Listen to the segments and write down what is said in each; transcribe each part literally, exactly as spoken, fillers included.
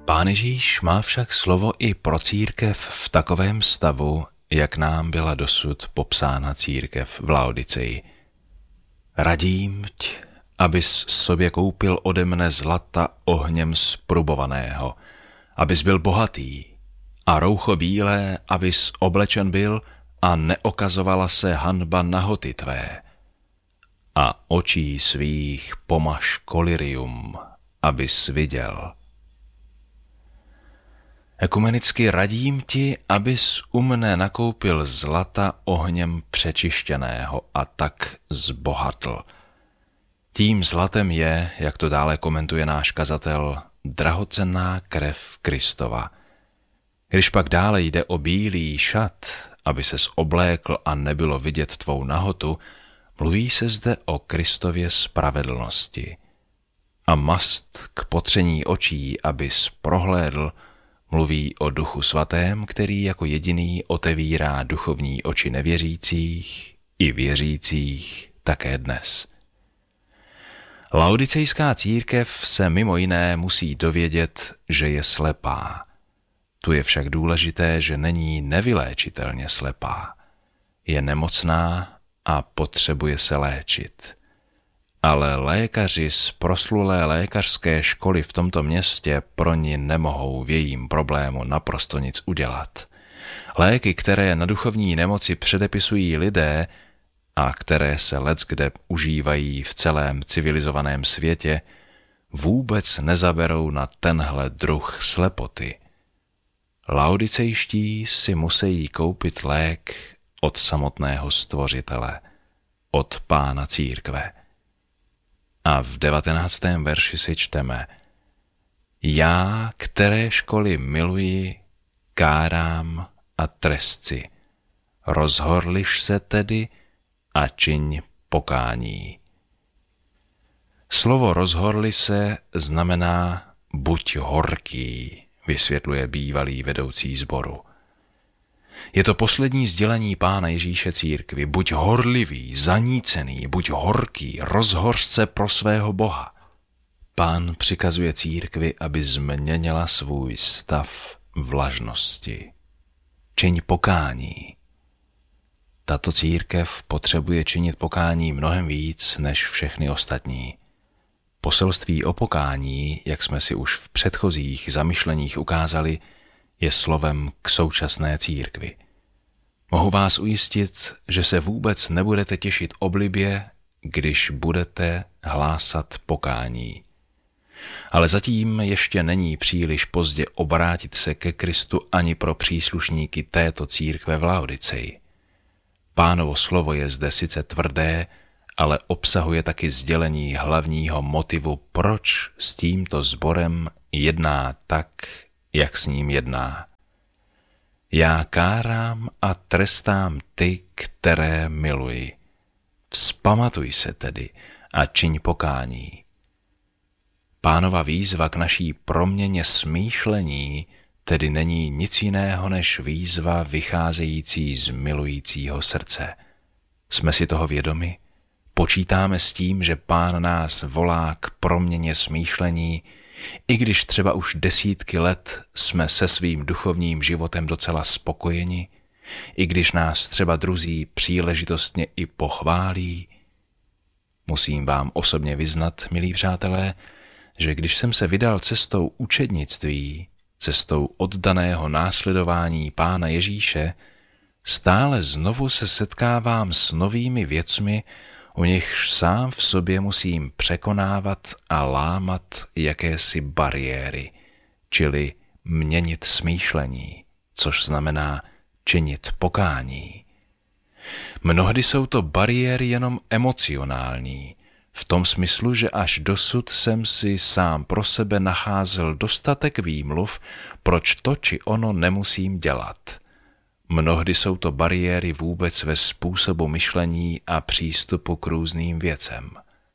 Pán Ježíš má však slovo i pro církev v takovém stavu, jak nám byla dosud popsána církev v Laodiceji. Radím tě, abys sobě koupil ode mne zlata ohněm zprubovaného, abys byl bohatý, a roucho bílé, abys oblečen byl a neokazovala se hanba nahoty tvé. A očí svých pomaž kolirium, abys viděl. Ekumenicky radím ti, abys u mne nakoupil zlata ohněm přečištěného a tak zbohatl. Tím zlatem je, jak to dále komentuje náš kazatel, drahocenná krev Kristova. Když pak dále jde o bílý šat, aby ses oblékl a nebylo vidět tvou nahotu, mluví se zde o Kristově spravedlnosti. A mast k potření očí, abys prohlédl, mluví o Duchu Svatém, který jako jediný otevírá duchovní oči nevěřících i věřících také dnes. Laodicejská církev se mimo jiné musí dovědět, že je slepá. Tu je však důležité, že není nevyléčitelně slepá. Je nemocná a potřebuje se léčit. Ale lékaři z proslulé lékařské školy v tomto městě pro ní nemohou v jejím problému naprosto nic udělat. Léky, které na duchovní nemoci předepisují lidé a které se leckde užívají v celém civilizovaném světě, vůbec nezaberou na tenhle druh slepoty. Laodicejští si musí koupit lék od samotného Stvořitele, od Pána církve. A v devatenáctém verši si čteme: Já, které školy miluji, kárám a trestci. Rozhorliš se tedy a čiň pokání. Slovo rozhorli se znamená buď horký, vysvětluje bývalý vedoucí sboru. Je to poslední sdělení Pána Ježíše církvi. Buď horlivý, zanícený, buď horký, rozhoř se pro svého Boha. Pán přikazuje církvi, aby změnila svůj stav vlažnosti. Čiň pokání. Tato církev potřebuje činit pokání mnohem víc než všechny ostatní. Poselství o pokání, jak jsme si už v předchozích zamyšleních ukázali, je slovem k současné církvi. Mohu vás ujistit, že se vůbec nebudete těšit oblibě, když budete hlásat pokání. Ale zatím ještě není příliš pozdě obrátit se ke Kristu ani pro příslušníky této církve v Laodiceji. Pánovo slovo je zde sice tvrdé, ale obsahuje taky sdělení hlavního motivu, proč s tímto sborem jedná tak, jak s ním jedná. Já kárám a trestám ty, které miluji. Vzpamatuj se tedy a čiň pokání. Pánova výzva k naší proměně smýšlení tedy není nic jiného než výzva vycházející z milujícího srdce. Jsme si toho vědomi? Počítáme s tím, že Pán nás volá k proměně smýšlení, i když třeba už desítky let jsme se svým duchovním životem docela spokojeni, i když nás třeba druzí příležitostně i pochválí. Musím vám osobně vyznat, milí přátelé, že když jsem se vydal cestou učednictví, cestou oddaného následování Pána Ježíše, stále znovu se setkávám s novými věcmi, u nichž sám v sobě musím překonávat a lámat jakési bariéry, čili měnit smýšlení, což znamená činit pokání. Mnohdy jsou to bariéry jenom emocionální, v tom smyslu, že až dosud jsem si sám pro sebe nacházel dostatek výmluv, proč to či ono nemusím dělat. Mnohdy jsou to bariéry vůbec ve způsobu myšlení a přístupu k různým věcem.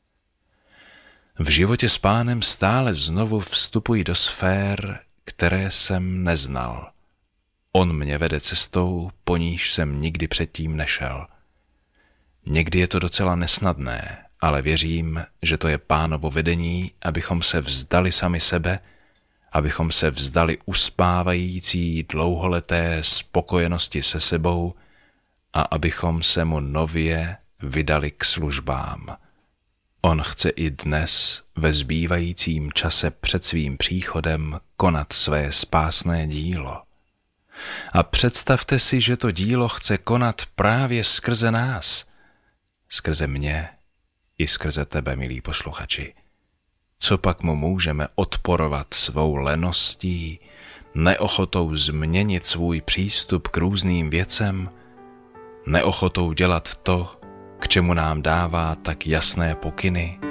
V životě s Pánem stále znovu vstupuji do sfér, které jsem neznal. On mě vede cestou, po níž jsem nikdy předtím nešel. Někdy je to docela nesnadné, ale věřím, že to je Pánovo vedení, abychom se vzdali sami sebe abychom se vzdali uspávající dlouholeté spokojenosti se sebou a abychom se mu nově vydali k službám. On chce i dnes ve zbývajícím čase před svým příchodem konat své spásné dílo. A představte si, že to dílo chce konat právě skrze nás, skrze mě i skrze tebe, milí posluchači. Co pak mu můžeme odporovat svou leností, neochotou změnit svůj přístup k různým věcem, neochotou dělat to, k čemu nám dává tak jasné pokyny?